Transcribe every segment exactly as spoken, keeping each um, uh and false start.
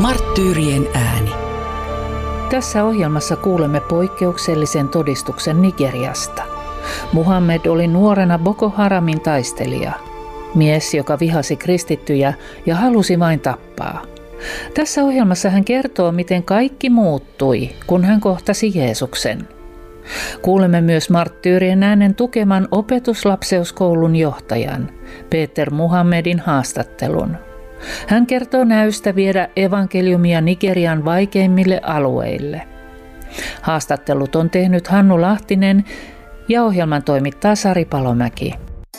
Marttyyrien ääni. Tässä ohjelmassa kuulemme poikkeuksellisen todistuksen Nigeriasta. Muhammed oli nuorena Boko Haramin taistelija. Mies, joka vihasi kristittyjä ja halusi vain tappaa. Tässä ohjelmassa hän kertoo, miten kaikki muuttui, kun hän kohtasi Jeesuksen. Kuulemme myös Marttyyrien äänen tukeman opetuslapseuskoulun johtajan, Peter Muhammedin haastattelun. Hän kertoo näystä viedä evankeliumia Nigerian vaikeimmille alueille. Haastattelut on tehnyt Hannu Lahtinen ja ohjelman toimittaa Sari Palomäki.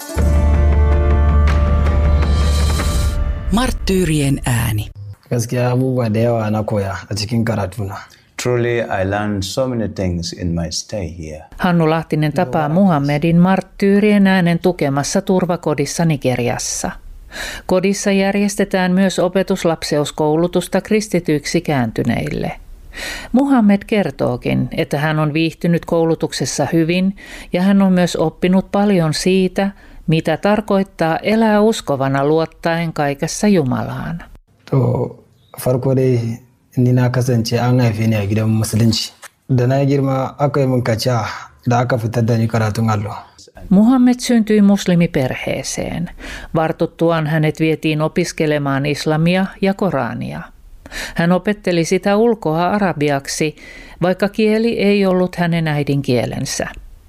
Marttyyrien ääni. Gaskiya abubuwa da yawa na koya a cikin karatuna. Truly, I learned so many things in my stay here. Hannu Lahtinen tapaa Muhammedin Marttyyrien äänen tukemassa turvakodissa Nigeriassa. Kodissa järjestetään myös opetuslapseuskoulutusta kristityiksi kääntyneille. Muhammed kertookin, että hän on viihtynyt koulutuksessa hyvin ja hän on myös oppinut paljon siitä, mitä tarkoittaa elää uskovana luottaen kaikessa Jumalaan. To farko dai ni na kasance an haife ni a gidan musulunci. Da na girma aka yi min kaciya da aka fitar da ni karatun allo. Muhammed syntyi muslimiperheeseen. Vartuttuaan hänet vietiin opiskelemaan islamia ja Korania. Hän opetteli sitä ulkoa arabiaksi, vaikka kieli ei ollut hänen äidinkielensä.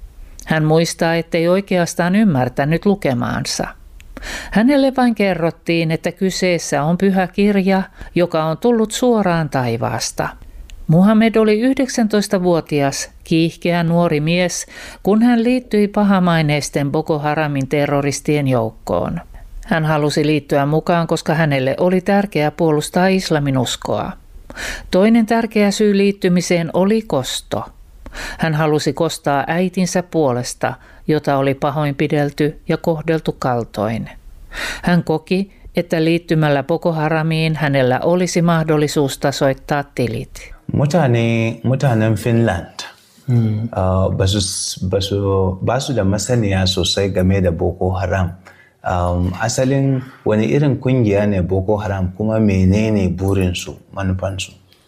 Hän muistaa, ettei oikeastaan ymmärtänyt lukemaansa. Hänelle vain kerrottiin, että kyseessä on pyhä kirja, joka on tullut suoraan taivaasta. Muhammed oli yhdeksäntoistavuotias, kiihkeä nuori mies, kun hän liittyi pahamaineisten Boko Haramin terroristien joukkoon. Hän halusi liittyä mukaan, koska hänelle oli tärkeää puolustaa islamin uskoa. Toinen tärkeä syy liittymiseen oli kosto. Hän halusi kostaa äitinsä puolesta, jota oli pahoinpidelty ja kohdeltu kaltoin. Hän koki, että liittymällä Boko Haramiin hänellä olisi mahdollisuus tasoittaa tilit. Mutane, mutanen Finland Hmm. uh, basu, basu, basu da masaniya sosai game da Boko Haram. Um, asalin wani irin kungiya ne Boko Haram kuma menene burinsu, manufansu?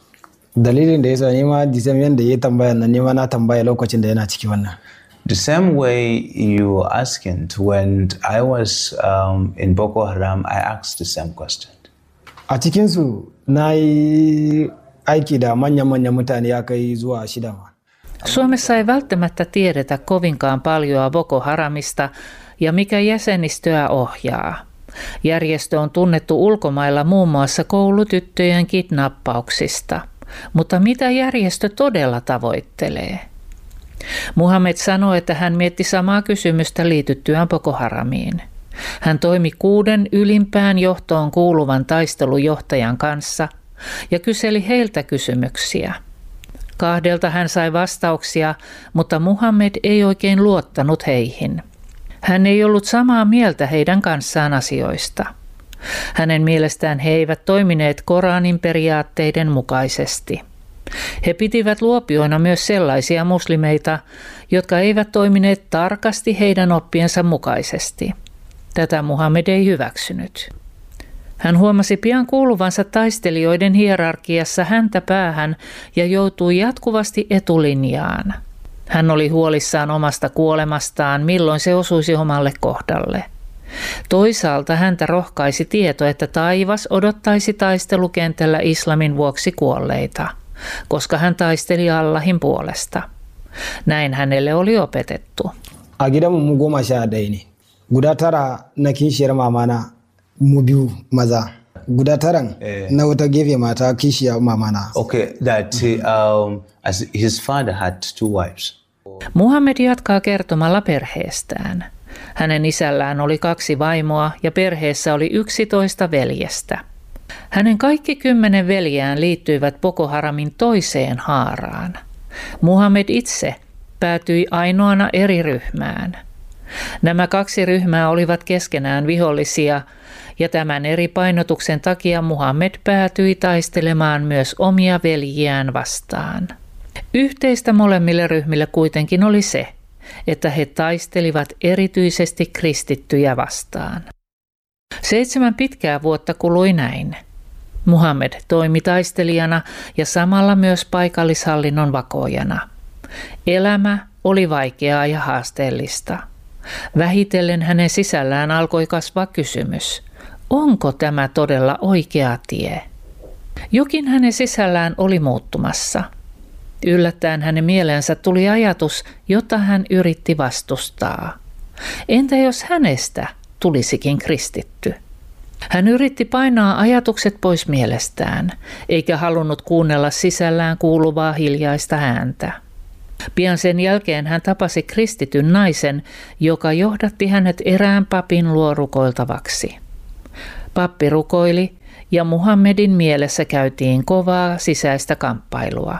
Dalilin da yasa ni ma disam yanda ya tambaya nan ni ma na tambaya lokacin da yana ciki wannan. The same way you asking when I was um, in Boko Haram, I asked the same question. A cikin su na yi aiki da manyan-manyan mutane ya kai zuwa shida ma. Suomessa ei välttämättä tiedetä kovinkaan paljoa Boko Haramista ja mikä jäsenistöä ohjaa. Järjestö on tunnettu ulkomailla muun muassa koulutyttöjen kidnappauksista. Mutta mitä järjestö todella tavoittelee? Muhammed sanoi, että hän mietti samaa kysymystä liityttyään Boko Haramiin. Hän toimi kuuden ylimpään johtoon kuuluvan taistelujohtajan kanssa ja kyseli heiltä kysymyksiä. Kahdelta hän sai vastauksia, mutta Muhammed ei oikein luottanut heihin. Hän ei ollut samaa mieltä heidän kanssaan asioista. Hänen mielestään he eivät toimineet Koranin periaatteiden mukaisesti. He pitivät luopioina myös sellaisia muslimeita, jotka eivät toimineet tarkasti heidän oppiensa mukaisesti. Tätä Muhammed ei hyväksynyt. Hän huomasi pian kuuluvansa taistelijoiden hierarkiassa häntä päähän ja joutui jatkuvasti etulinjaan. Hän oli huolissaan omasta kuolemastaan, milloin se osuisi omalle kohdalle. Toisaalta häntä rohkaisi tieto, että taivas odottaisi taistelukentällä islamin vuoksi kuolleita, koska hän taisteli Allahin puolesta. Näin hänelle oli opetettu. A gidanmu mu goma sha ɗaya ne. Guda tara na kishiyar mamana mu biyu maza. Guda taran Eh. na wata gefe mata kishiyar mamana. Okay, that um, as his father had two wives. Muhammed jatkaa kertomalla perheestään. Hänen isällään oli kaksi vaimoa ja perheessä oli yksitoista veljestä. Hänen kaikki kymmenen veljään liittyivät Boko Haramin toiseen haaraan. Muhammed itse päätyi ainoana eri ryhmään. Nämä kaksi ryhmää olivat keskenään vihollisia ja tämän eri painotuksen takia Muhammed päätyi taistelemaan myös omia veljiään vastaan. Yhteistä molemmille ryhmille kuitenkin oli se, että he taistelivat erityisesti kristittyjä vastaan. Seitsemän pitkää vuotta kului näin. Muhammed toimi taistelijana ja samalla myös paikallishallinnon vakoojana. Elämä oli vaikeaa ja haasteellista. Vähitellen hänen sisällään alkoi kasvaa kysymys, onko tämä todella oikea tie? Jokin hänen sisällään oli muuttumassa. Yllättäen hänen mieleensä tuli ajatus, jota hän yritti vastustaa. Entä jos hänestä tulisikin kristitty? Hän yritti painaa ajatukset pois mielestään, eikä halunnut kuunnella sisällään kuuluvaa hiljaista ääntä. Pian sen jälkeen hän tapasi kristityn naisen, joka johdatti hänet erään papin luo rukoiltavaksi. Pappi rukoili ja Muhammedin mielessä käytiin kovaa sisäistä kamppailua.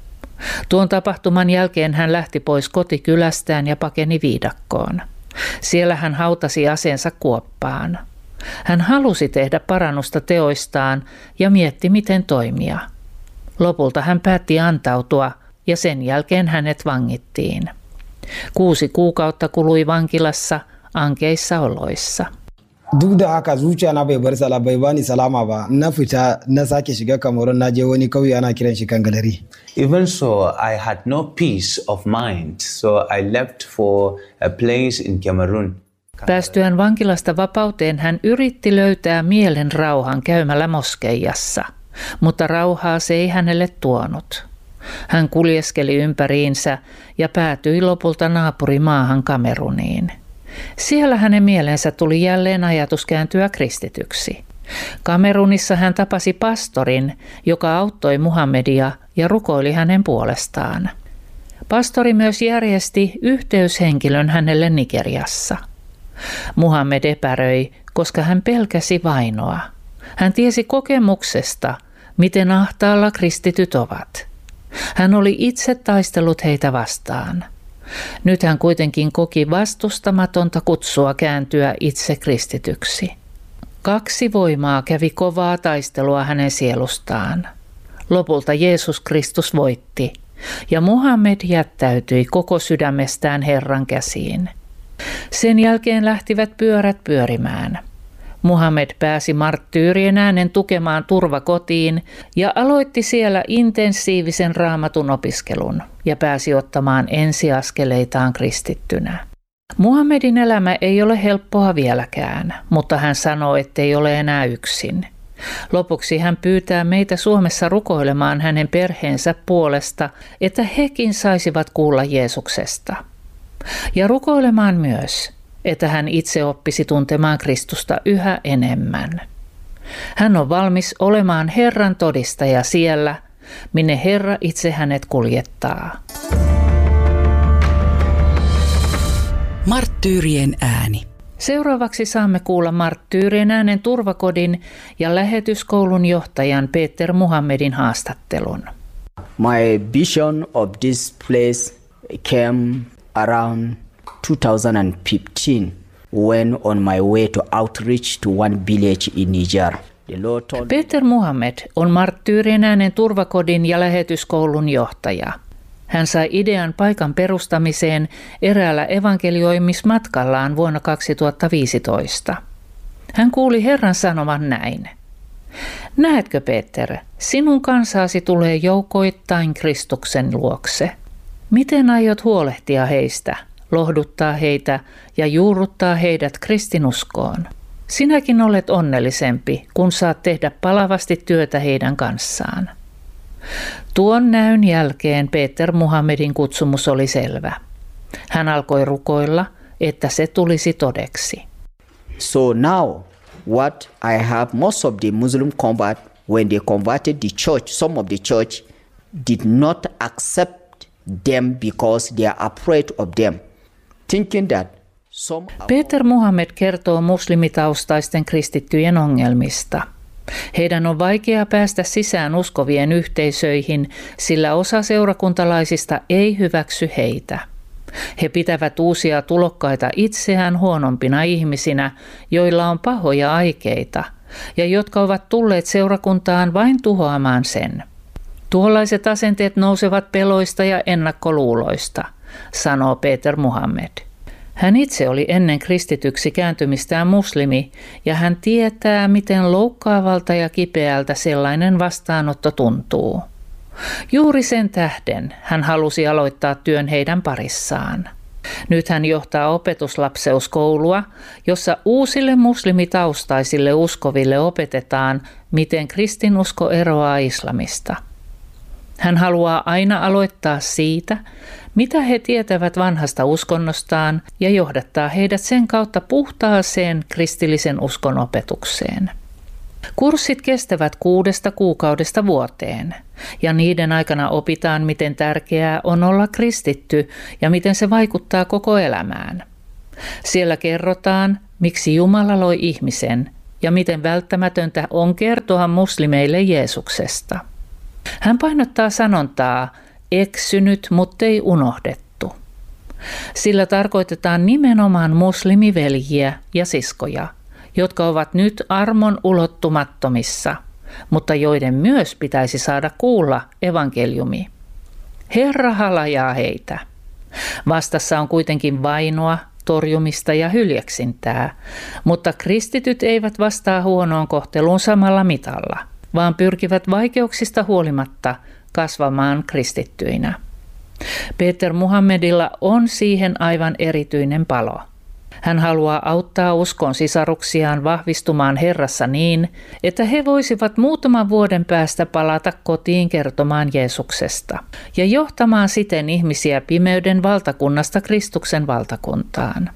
Tuon tapahtuman jälkeen hän lähti pois kotikylästään ja pakeni viidakkoon. Siellä hän hautasi aseensa kuoppaan. Hän halusi tehdä parannusta teoistaan ja mietti, miten toimia. Lopulta hän päätti antautua ja sen jälkeen hänet vangittiin. Kuusi kuukautta kului vankilassa ankeissa oloissa. Duk da haka zuciya na bai bar sala bai bani salama ba, na fita na sake shiga Cameroon, na je wani kauye ana kiran shi Kangalari. Even so, I had no peace of mind, so I left for a place in Cameroon. Päästyään vankilasta vapauteen hän yritti löytää mielen rauhan käymällä moskeijassa, mutta rauhaa se ei hänelle tuonut. Hän kuljeskeli ympäriinsä ja päätyi lopulta naapurimaahan Kameruniin. Siellä hänen mieleensä tuli jälleen ajatus kääntyä kristityksi. Kamerunissa hän tapasi pastorin, joka auttoi Muhammedia ja rukoili hänen puolestaan. Pastori myös järjesti yhteyshenkilön hänelle Nigeriassa. Muhammed epäröi, koska hän pelkäsi vainoa. Hän tiesi kokemuksesta, miten ahtaalla kristityt ovat. Hän oli itse taistellut heitä vastaan. Nyt hän kuitenkin koki vastustamatonta kutsua kääntyä itse kristityksi. Kaksi voimaa kävi kovaa taistelua hänen sielustaan. Lopulta Jeesus Kristus voitti ja Muhammed jättäytyi koko sydämestään Herran käsiin. Sen jälkeen lähtivät pyörät pyörimään. Muhammed pääsi marttyyrien äänen tukemaan turvakotiin ja aloitti siellä intensiivisen raamatun opiskelun ja pääsi ottamaan ensiaskeleitaan kristittynä. Muhammedin elämä ei ole helppoa vieläkään, mutta hän sanoo, ettei ole enää yksin. Lopuksi hän pyytää meitä Suomessa rukoilemaan hänen perheensä puolesta, että hekin saisivat kuulla Jeesuksesta. Ja rukoilemaan myös, että hän itse oppisi tuntemaan Kristusta yhä enemmän. Hän on valmis olemaan Herran todistaja siellä, minne Herra itse hänet kuljettaa. Marttyyrien ääni. Seuraavaksi saamme kuulla Marttyyrien äänen turvakodin ja lähetyskoulun johtajan Peter Muhammedin haastattelun. My vision of this place came around two thousand fifteen when on my way to outreach to one village in Niger. Peter Muhammed on Marttyyrien äänen turvakodin ja lähetyskoulun johtaja. Hän sai idean paikan perustamiseen eräällä evankelioimismatkallaan vuonna kaksituhattaviisitoista. Hän kuuli Herran sanovan näin. Näetkö, Peter, sinun kansaasi tulee joukoittain Kristuksen luokse. Miten aiot huolehtia heistä, lohduttaa heitä ja juurruttaa heidät kristinuskoon? Sinäkin olet onnellisempi, kun saat tehdä palavasti työtä heidän kanssaan. Tuon näyn jälkeen Peter Muhammedin kutsumus oli selvä. Hän alkoi rukoilla, että se tulisi todeksi. So now what I have most of the Muslim convert when they converted the church, some of the church did not accept them because they are afraid of them, thinking that some... Peter Muhammed kertoo muslimitaustaisten kristittyjen ongelmista. Heidän on vaikea päästä sisään uskovien yhteisöihin, sillä osa seurakuntalaisista ei hyväksy heitä. He pitävät uusia tulokkaita itseään huonompina ihmisinä, joilla on pahoja aikeita ja jotka ovat tulleet seurakuntaan vain tuhoamaan sen. Tuollaiset asenteet nousevat peloista ja ennakkoluuloista, sanoo Peter Muhammed. Hän itse oli ennen kristityksi kääntymistään muslimi ja hän tietää, miten loukkaavalta ja kipeältä sellainen vastaanotto tuntuu. Juuri sen tähden hän halusi aloittaa työn heidän parissaan. Nyt hän johtaa opetuslapseuskoulua, jossa uusille muslimitaustaisille uskoville opetetaan, miten kristinusko eroaa islamista. Hän haluaa aina aloittaa siitä, mitä he tietävät vanhasta uskonnostaan ja johdattaa heidät sen kautta puhtaaseen kristillisen uskon opetukseen. Kurssit kestävät kuudesta kuukaudesta vuoteen ja niiden aikana opitaan, miten tärkeää on olla kristitty ja miten se vaikuttaa koko elämään. Siellä kerrotaan, miksi Jumala loi ihmisen ja miten välttämätöntä on kertoa muslimeille Jeesuksesta. Hän painottaa sanontaa eksynyt, muttei unohdettu. Sillä tarkoitetaan nimenomaan muslimiveljiä ja siskoja, jotka ovat nyt armon ulottumattomissa, mutta joiden myös pitäisi saada kuulla evankeliumi. Herra halajaa heitä. Vastassa on kuitenkin vainoa, torjumista ja hyljeksintää, mutta kristityt eivät vastaa huonoon kohteluun samalla mitalla, vaan pyrkivät vaikeuksista huolimatta kasvamaan kristittyinä. Peter Muhammedilla on siihen aivan erityinen palo. Hän haluaa auttaa uskon sisaruksiaan vahvistumaan Herrassa niin, että he voisivat muutaman vuoden päästä palata kotiin kertomaan Jeesuksesta ja johtamaan siten ihmisiä pimeyden valtakunnasta Kristuksen valtakuntaan.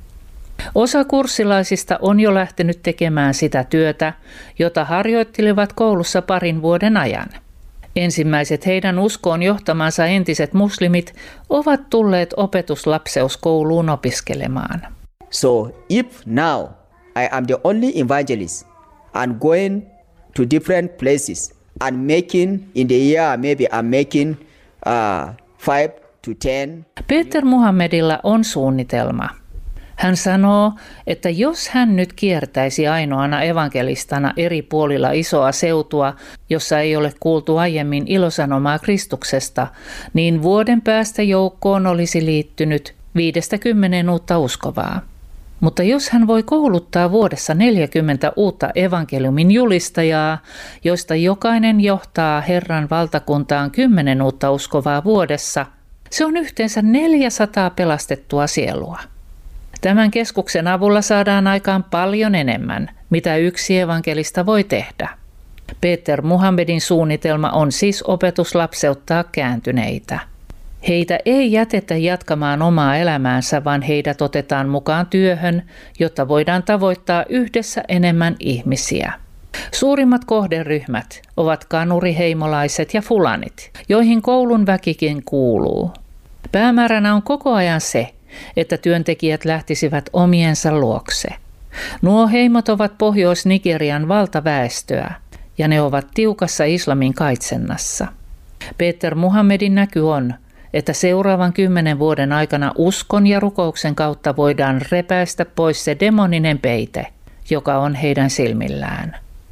Osa kurssilaisista on jo lähtenyt tekemään sitä työtä, jota harjoittelivat koulussa parin vuoden ajan. Ensimmäiset heidän uskoon johtamansa entiset muslimit ovat tulleet opetuslapseuskouluun opiskelemaan. So if now I am the only evangelist and going to different places and making in the year maybe I'm making uh, five to ten. Peter Muhammedilla on suunnitelma. Hän sanoo, että jos hän nyt kiertäisi ainoana evankelistana eri puolilla isoa seutua, jossa ei ole kuultu aiemmin ilosanomaa Kristuksesta, niin vuoden päästä joukkoon olisi liittynyt viidestä kymmeneen uutta uskovaa. Mutta jos hän voi kouluttaa vuodessa neljäkymmentä uutta evankeliumin julistajaa, joista jokainen johtaa Herran valtakuntaan kymmenen uutta uskovaa vuodessa, se on yhteensä neljäsataa pelastettua sielua. Tämän keskuksen avulla saadaan aikaan paljon enemmän, mitä yksi evankelista voi tehdä. Peter Muhammedin suunnitelma on siis opetuslapseuttaa kääntyneitä. Heitä ei jätetä jatkamaan omaa elämäänsä, vaan heidät otetaan mukaan työhön, jotta voidaan tavoittaa yhdessä enemmän ihmisiä. Suurimmat kohderyhmät ovat kanuriheimolaiset ja fulanit, joihin koulun väkikin kuuluu. Päämääränä on koko ajan se, että työntekijät lähtisivät omiensa luokse. Nuo heimot ovat Pohjois-Nigerian valtaväestöä, ja ne ovat tiukassa islamin kaitsennassa. Peter Muhammedin näky on, että seuraavan kymmenen vuoden aikana uskon ja rukouksen kautta voidaan repäistä pois se demoninen peite, joka on heidän silmillään.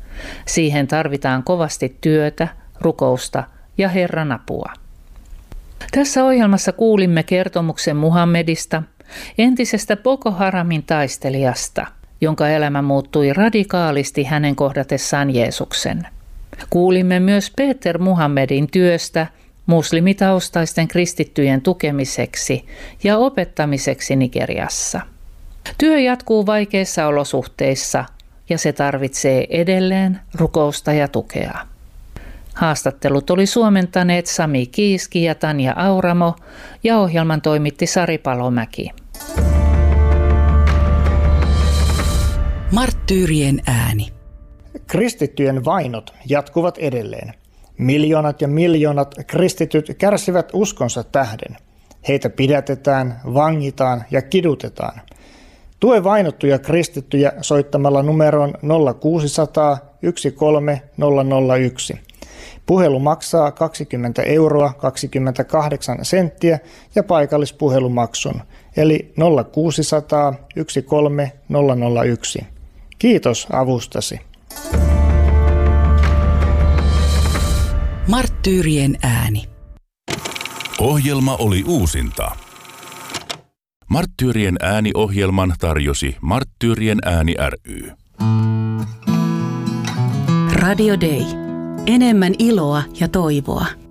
Siihen tarvitaan kovasti työtä, rukousta ja Herran apua. Tässä ohjelmassa kuulimme kertomuksen Muhammedista, entisestä Boko Haramin taistelijasta, jonka elämä muuttui radikaalisti hänen kohdatessaan Jeesuksen. Kuulimme myös Peter Muhammedin työstä muslimitaustaisten kristittyjen tukemiseksi ja opettamiseksi Nigeriassa. Työ jatkuu vaikeissa olosuhteissa ja se tarvitsee edelleen rukousta ja tukea. Haastattelut oli suomentaneet Sami Kiiski ja Tanja Auramo ja ohjelman toimitti Sari Palomäki. Marttyyrien ääni. Kristittyjen vainot jatkuvat edelleen. Miljoonat ja miljoonat kristityt kärsivät uskonsa tähden. Heitä pidätetään, vangitaan ja kidutetaan. Tue vainottuja kristittyjä soittamalla numeroon nolla kuusi nolla nolla yksi kolme nolla nolla yksi. Puhelu maksaa kaksikymmentä euroa kaksikymmentäkahdeksan senttiä ja paikallispuhelumaksun, eli nolla kuusi nolla nolla yksi kolme nolla nolla yksi. Kiitos avustasi. Marttyyrien ääni. Ohjelma oli uusinta. Marttyyrien ääni-ohjelman tarjosi Marttyyrien ääni ry. Radio Day. Enemmän iloa ja toivoa.